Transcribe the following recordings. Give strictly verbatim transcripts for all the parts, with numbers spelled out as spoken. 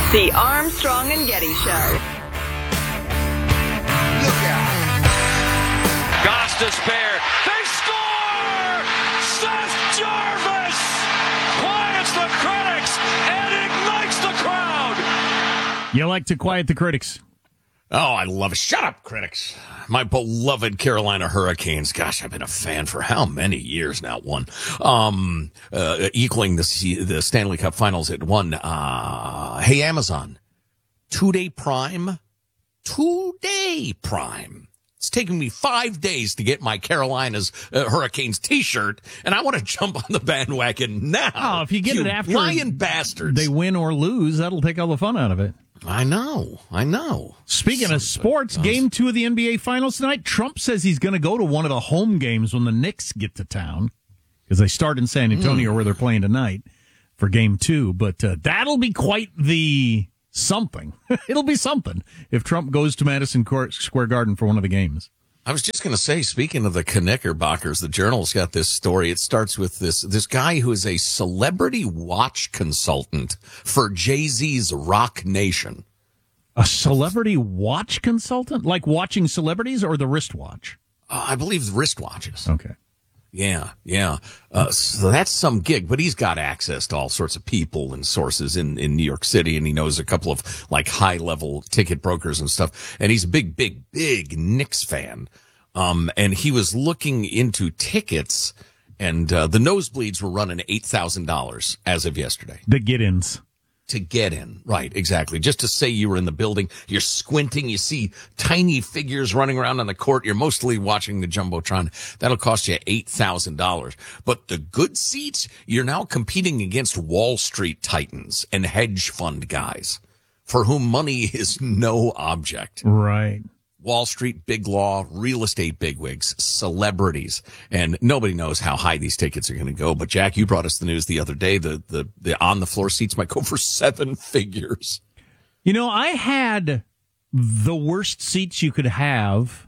The Armstrong and Getty Show. Look out. Goss to spare. They score! Seth Jarvis quiets the critics and ignites the crowd. You like to quiet the critics. Oh, I love it. Shut up, critics. My beloved Carolina Hurricanes. Gosh, I've been a fan for how many years now? One. Um, uh, equaling the, the Stanley Cup Finals at one. Uh, hey, Amazon. Two-day Prime. Two-day Prime. It's taken me five days to get my Carolina's uh, Hurricanes T-shirt, and I want to jump on the bandwagon now. Oh, if you get you it after lying bastards. They win or lose, that'll take all the fun out of it. I know. I know. Speaking Some, of sports, uh, game two of the N B A Finals tonight, Trump says he's going to go to one of the home games when the Knicks get to town, because they start in San Antonio mm. where they're playing tonight for game two. But uh, that'll be quite the something. It'll be something if Trump goes to Madison Square Garden for one of the games. I was just going to say, speaking of the Knickerbockers, the Journal's got this story. It starts with this this guy who is a celebrity watch consultant for Jay-Z's Rock Nation. A celebrity watch consultant? Like watching celebrities or the wristwatch? Uh, I believe wristwatches. Okay. Yeah, yeah. Uh, so that's some gig, but he's got access to all sorts of people and sources in, in New York City, and he knows a couple of like high level ticket brokers and stuff. And he's a big, big, big Knicks fan. Um, and he was looking into tickets, and uh, the nosebleeds were running eight thousand dollars as of yesterday. The get-ins. To get in. Right, exactly. Just to say you were in the building, you're squinting, you see tiny figures running around on the court, you're mostly watching the Jumbotron. That'll cost you eight thousand dollars. But the good seats, you're now competing against Wall Street titans and hedge fund guys for whom money is no object. Right. Wall Street, big law, real estate bigwigs, celebrities, and nobody knows how high these tickets are going to go. But Jack, you brought us the news the other day. The, the, the on the floor seats might go for seven figures. You know, I had the worst seats you could have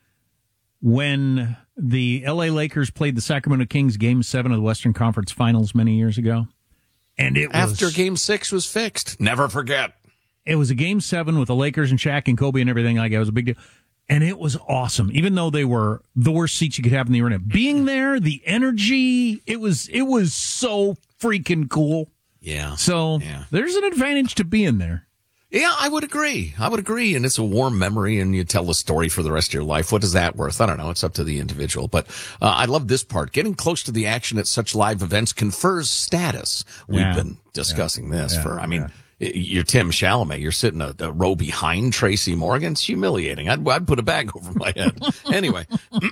when the L A Lakers played the Sacramento Kings game seven of the Western Conference Finals many years ago. And it was, after game six was fixed. Never forget. It was a game seven with the Lakers and Shaq and Kobe and everything like that. It was a big deal. And it was awesome, even though they were the worst seats you could have in the arena. Being there, the energy, it was it was so freaking cool. Yeah. So yeah. There's an advantage to being there. Yeah, I would agree. I would agree. And it's a warm memory, and you tell a story for the rest of your life. What is that worth? I don't know. It's up to the individual. But uh, I love this part. Getting close to the action at such live events confers status. We've yeah. been discussing yeah. this yeah. for, I mean... Yeah. You're Tim Chalamet. You're sitting a, a row behind Tracy Morgan. It's humiliating. I'd, I'd put a bag over my head. Anyway,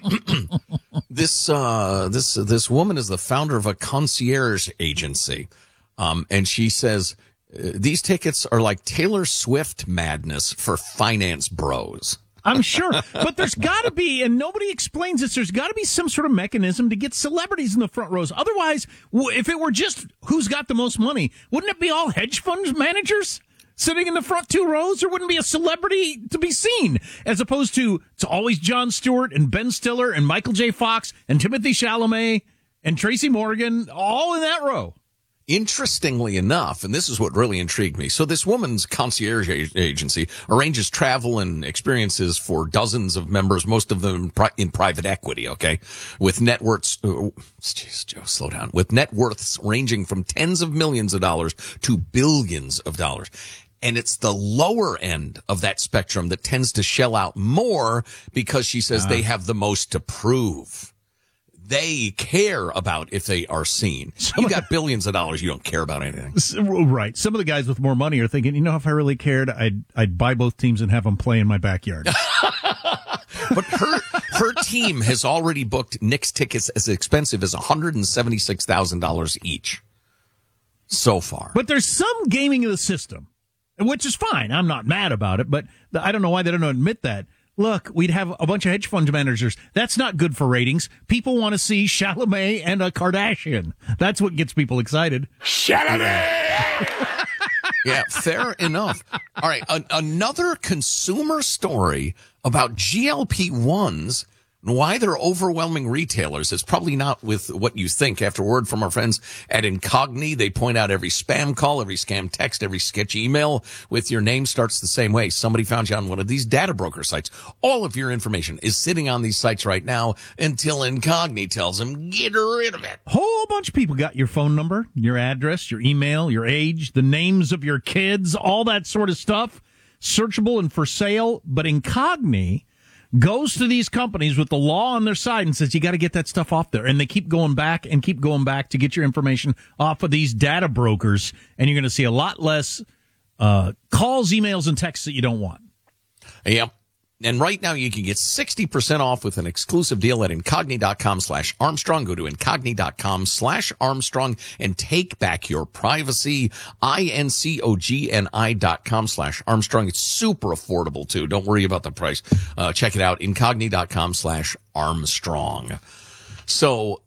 this uh, this this woman is the founder of a concierge agency, um, and she says uh, these tickets are like Taylor Swift madness for finance bros. I'm sure. But there's got to be, and nobody explains this, there's got to be some sort of mechanism to get celebrities in the front rows. Otherwise, if it were just who's got the most money, wouldn't it be all hedge fund managers sitting in the front two rows? There wouldn't be a celebrity to be seen, as opposed to it's always Jon Stewart and Ben Stiller and Michael J. Fox and Timothy Chalamet and Tracy Morgan all in that row. Interestingly enough, and this is what really intrigued me, so this woman's concierge agency arranges travel and experiences for dozens of members, most of them in private equity, okay, with net worths, uh, jeez, Joe, slow down, with net worths ranging from tens of millions of dollars to billions of dollars. And it's the lower end of that spectrum that tends to shell out more because she says uh. they have the most to prove. They care about if they are seen. You got billions of dollars, you don't care about anything. Right. Some of the guys with more money are thinking, you know, if I really cared, I'd I'd buy both teams and have them play in my backyard. But her her team has already booked Knicks tickets as expensive as one hundred seventy-six thousand dollars each so far. But there's some gaming of the system, which is fine. I'm not mad about it, but I don't know why they don't admit that. Look, we'd have a bunch of hedge fund managers. That's not good for ratings. People want to see Chalamet and a Kardashian. That's what gets people excited. Chalamet! Yeah, fair enough. All right, a- another consumer story about G L P ones And why they're overwhelming retailers, it's probably not with what you think. After word from our friends at Incogni, they point out every spam call, every scam text, every sketch email with your name starts the same way. Somebody found you on one of these data broker sites. All of your information is sitting on these sites right now until Incogni tells them, get rid of it. Whole bunch of people got your phone number, your address, your email, your age, the names of your kids, all that sort of stuff, searchable and for sale. But Incogni goes to these companies with the law on their side and says, you got to get that stuff off there. And they keep going back and keep going back to get your information off of these data brokers. And you're going to see a lot less uh, calls, emails, and texts that you don't want. Yep. And right now you can get sixty percent off with an exclusive deal at Incogni.com slash Armstrong. Go to Incogni.com slash Armstrong and take back your privacy. I-N-C-O-G-N-I dot com slash Armstrong. It's super affordable too. Don't worry about the price. Uh, check it out. Incogni.com slash Armstrong. So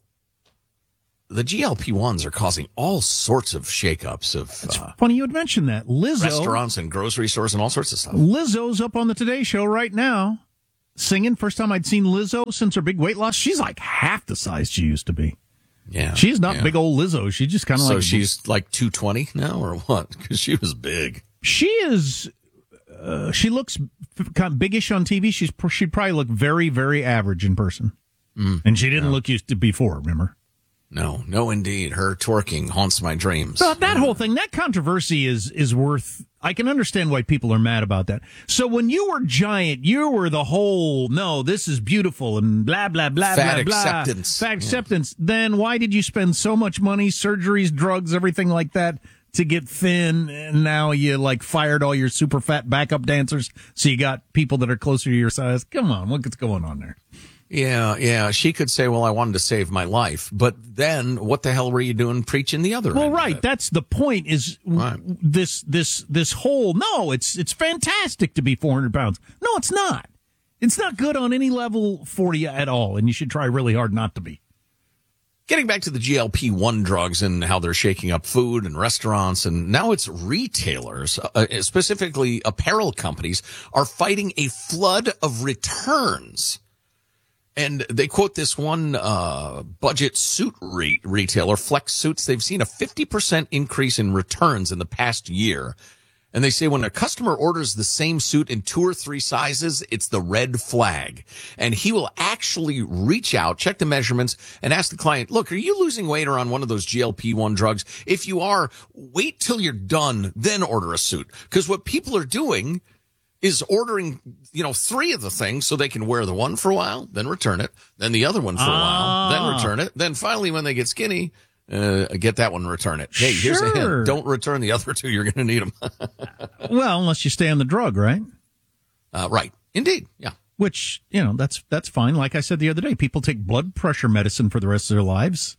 the G L P ones are causing all sorts of shakeups of It's uh, funny you would mention that. Lizzo, restaurants and grocery stores and all sorts of stuff. Lizzo's up on the Today Show right now singing. First time I'd seen Lizzo since her big weight loss. She's like half the size she used to be. Yeah. She's not yeah. big old Lizzo. She's just kind of So like... she's like two twenty now or what? Because she was big. She is... Uh, she looks kind of biggish on T V. She's She'd probably look very, very average in person. Mm, and she didn't yeah. look used to before, remember? No, no, indeed. Her twerking haunts my dreams. So that whole thing, that controversy is is worth... I can understand why people are mad about that. So when you were giant, you were the whole, no, this is beautiful and blah, blah, blah, Fat blah, acceptance. blah. Fat Yeah. acceptance. Then why did you spend so much money, surgeries, drugs, everything like that, to get thin? And now you, like, fired all your super fat backup dancers, so you got people that are closer to your size. Come on, what's going on there? Yeah, yeah. She could say, well, I wanted to save my life. But then what the hell were you doing preaching the other Well, end of right. it? That's the point is Right. this, this, this whole, no, it's, it's fantastic to be four hundred pounds. No, it's not. It's not good on any level for you at all. And you should try really hard not to be. Getting back to the G L P one drugs and how they're shaking up food and restaurants, and now it's retailers, uh, specifically apparel companies, are fighting a flood of returns. And they quote this one uh budget suit re- retailer, Flex Suits. They've seen a fifty percent increase in returns in the past year. And they say when a customer orders the same suit in two or three sizes, it's the red flag. And he will actually reach out, check the measurements, and ask the client, look, are you losing weight or on one of those G L P one drugs? If you are, wait till you're done, then order a suit. Because what people are doing is ordering, you know, three of the things so they can wear the one for a while, then return it, then the other one for a while, then return it, then finally when they get skinny, uh, get that one and return it. Hey, here's a Sure. hint. Don't return the other two. You're going to need them. Well, unless you stay on the drug, right? uh, right. Indeed. Yeah. Which, you know, that's that's fine. Like I said the other day, people take blood pressure medicine for the rest of their lives.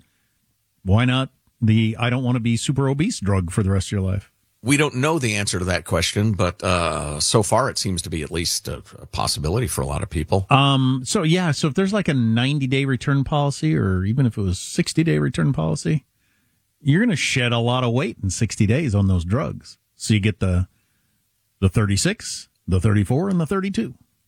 Why not the I don't want to be super obese drug for the rest of your life? We don't know the answer to that question, but uh, so far it seems to be at least a, a possibility for a lot of people. Um. So, yeah, so if there's like a ninety-day return policy, or even if it was sixty-day return policy, you're going to shed a lot of weight in sixty days on those drugs. So you get the the thirty-six, the thirty-four, and the thirty-two.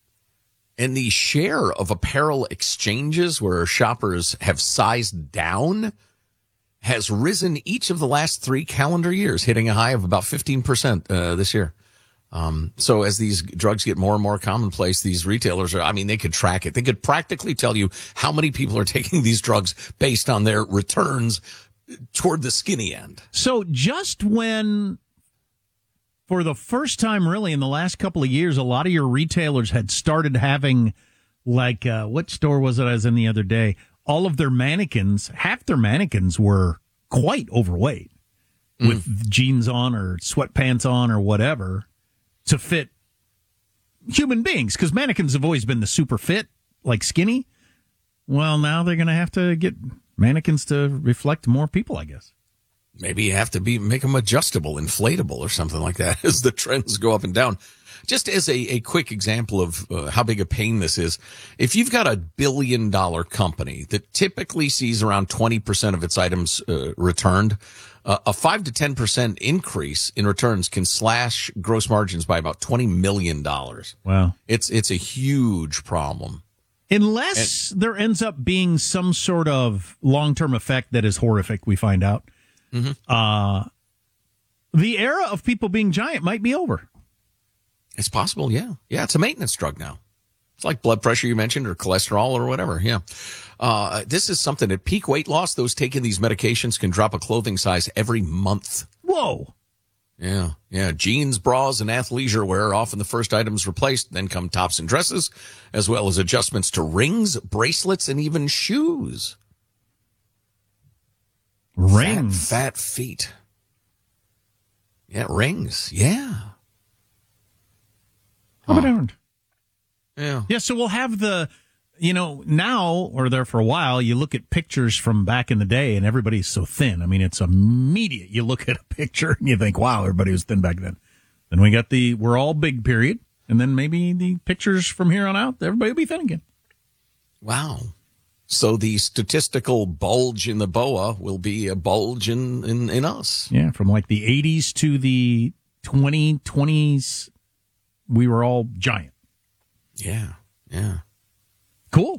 And the share of apparel exchanges where shoppers have sized down has risen each of the last three calendar years, hitting a high of about fifteen percent uh, this year. Um, so as these drugs get more and more commonplace, these retailers are, I mean, they could track it. They could practically tell you how many people are taking these drugs based on their returns toward the skinny end. So just when, for the first time really in the last couple of years, a lot of your retailers had started having, like, uh, what store was it I was in the other day? All of their mannequins, half their mannequins were quite overweight mm. with jeans on or sweatpants on or whatever to fit human beings. Because mannequins have always been the super fit, like skinny. Well, now they're going to have to get mannequins to reflect more people, I guess. Maybe you have to be make them adjustable, inflatable, or something like that as the trends go up and down. Just as a, a quick example of uh, how big a pain this is, if you've got a billion dollar company that typically sees around twenty percent of its items uh, returned, uh, a five to ten percent increase in returns can slash gross margins by about twenty million dollars. Wow. It's, it's a huge problem. Unless and, there ends up being some sort of long-term effect that is horrific, we find out. Mm-hmm. Uh, the era of people being giant might be over. It's possible, yeah. Yeah, it's a maintenance drug now. It's like blood pressure you mentioned or cholesterol or whatever, yeah. Uh, this is something at peak weight loss, those taking these medications can drop a clothing size every month. Whoa. Yeah, yeah. Jeans, bras, and athleisure wear are often the first items replaced. Then come tops and dresses, as well as adjustments to rings, bracelets, and even shoes. Rings. Fat, fat feet. Yeah, rings. Yeah. How about Yeah. Yeah, so we'll have the, you know, now, or there for a while, you look at pictures from back in the day and everybody's so thin. I mean, it's immediate. You look at a picture and you think, wow, everybody was thin back then. Then we got the, we're all big period. And then maybe the pictures from here on out, everybody will be thin again. Wow. So the statistical bulge in the B O A will be a bulge in, in, in us. Yeah, from like the eighties to the twenty twenties, we were all giant. Yeah, yeah. Cool.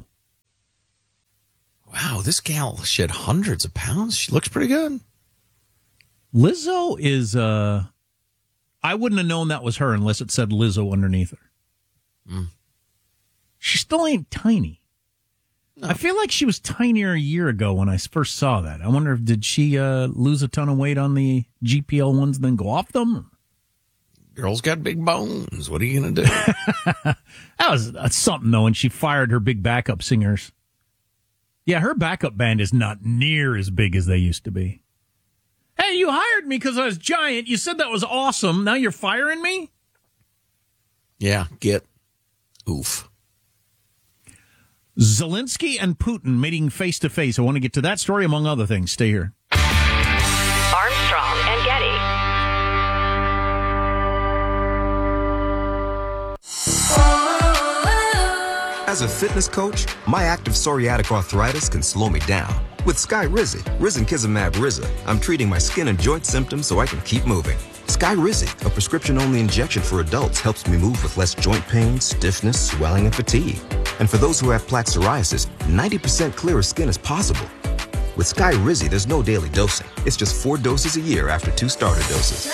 Wow, this gal shed hundreds of pounds. She looks pretty good. Lizzo is, uh, I wouldn't have known that was her unless it said Lizzo underneath her. Mm. She still ain't tiny. No. I feel like she was tinier a year ago when I first saw that. I wonder if, did she uh, lose a ton of weight on the G P L ones and then go off them? Girl's got big bones. What are you going to do? That was uh, something, though, when she fired her big backup singers. Yeah, her backup band is not near as big as they used to be. Hey, you hired me because I was giant. You said that was awesome. Now you're firing me? Yeah, get oof. Zelensky and Putin meeting face-to-face. I want to get to that story, among other things. Stay here. Armstrong and Getty. As a fitness coach, my active psoriatic arthritis can slow me down. With Skyrizi, Risankizumab Riza, I'm treating my skin and joint symptoms so I can keep moving. Skyrizi, a prescription-only injection for adults, helps me move with less joint pain, stiffness, swelling, and fatigue. And for those who have plaque psoriasis, ninety percent clearer skin is possible. With Skyrizi, there's no daily dosing. It's just four doses a year after two starter doses.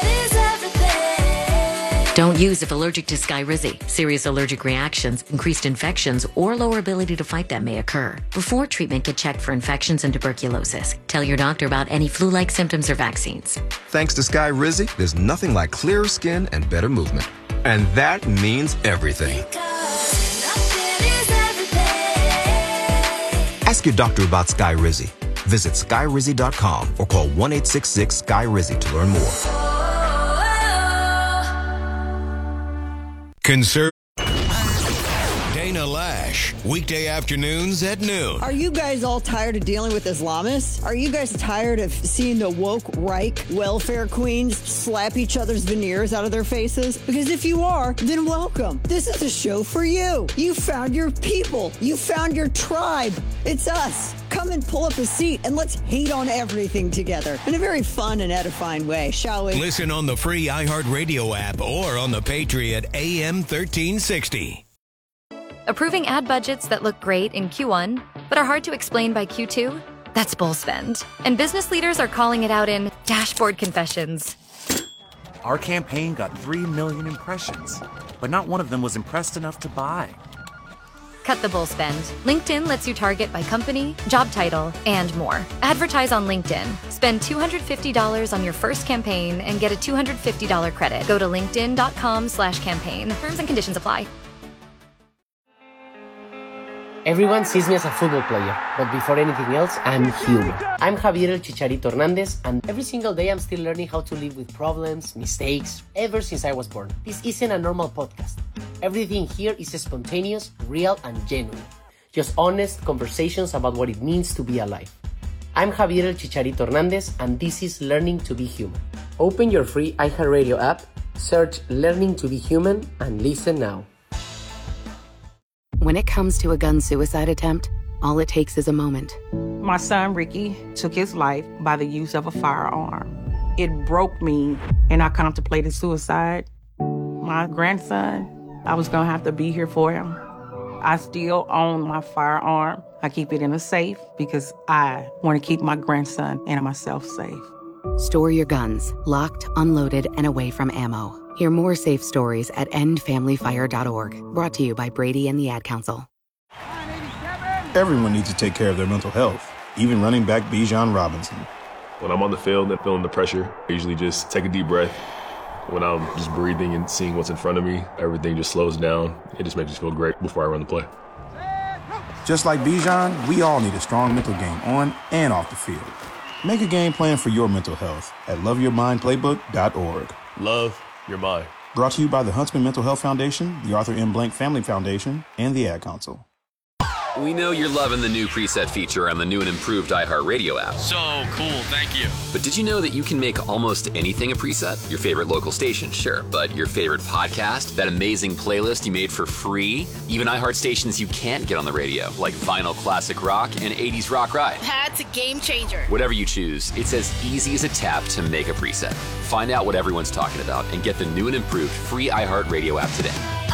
Don't use if allergic to Skyrizi. Serious allergic reactions, increased infections, or lower ability to fight them may occur. Before treatment, get checked for infections and tuberculosis. Tell your doctor about any flu-like symptoms or vaccines. Thanks to Skyrizi, there's nothing like clearer skin and better movement. And that means everything. Ask your doctor about Skyrizi. Visit Skyrizi dot com or call one eight six six Sky Rizi to learn more. Conserv- Dana Lash, weekday afternoons at noon. Are you guys all tired of dealing with Islamists? Are you guys tired of seeing the woke Reich welfare queens slap each other's veneers out of their faces? Because if you are, then welcome. This is a show for you. You found your people. You found your tribe. It's us. Come and pull up a seat and let's hate on everything together in a very fun and edifying way, shall we? Listen on the free iHeartRadio app or on the Patriot A M thirteen sixty. Approving ad budgets that look great in Q one, but are hard to explain by Q two? That's bull spend. And business leaders are calling it out in dashboard confessions. Our campaign got three million impressions, but not one of them was impressed enough to buy. Cut the bull spend. LinkedIn lets you target by company, job title, and more. Advertise on LinkedIn. Spend two hundred fifty dollars on your first campaign and get a two hundred fifty dollars credit. Go to linkedin.com slash campaign. Terms and conditions apply. Everyone sees me as a football player, but before anything else, I'm human. I'm Javier El Chicharito Hernandez, and every single day I'm still learning how to live with problems, mistakes, ever since I was born. This isn't a normal podcast. Everything here is spontaneous, real, and genuine. Just honest conversations about what it means to be alive. I'm Javier El Chicharito Hernandez, and this is Learning to be Human. Open your free iHeartRadio app, search Learning to be Human, and listen now. When it comes to a gun suicide attempt, all it takes is a moment. My son, Ricky, took his life by the use of a firearm. It broke me, and I contemplated suicide. My grandson, I was going to have to be here for him. I still own my firearm. I keep it in a safe because I want to keep my grandson and myself safe. Store your guns, locked, unloaded, and away from ammo. Hear more safe stories at end family fire dot org. Brought to you by Brady and the Ad Council. Everyone needs to take care of their mental health, even running back Bijan Robinson. When I'm on the field and feeling the pressure, I usually just take a deep breath. When I'm just breathing and seeing what's in front of me, everything just slows down. It just makes me feel great before I run the play. Just like Bijan, we all need a strong mental game on and off the field. Make a game plan for your mental health at love your mind playbook dot org. Love your mind. Brought to you by the Huntsman Mental Health Foundation, the Arthur M. Blank Family Foundation, and the Ad Council. We know you're loving the new preset feature on the new and improved iHeartRadio app. So cool, thank you. But did you know that you can make almost anything a preset? Your favorite local station, sure, but your favorite podcast, that amazing playlist you made for free, even iHeart stations you can't get on the radio, like Vinyl Classic Rock and eighties Rock Ride. That's a game changer. Whatever you choose, it's as easy as a tap to make a preset. Find out what everyone's talking about and get the new and improved free iHeartRadio app today.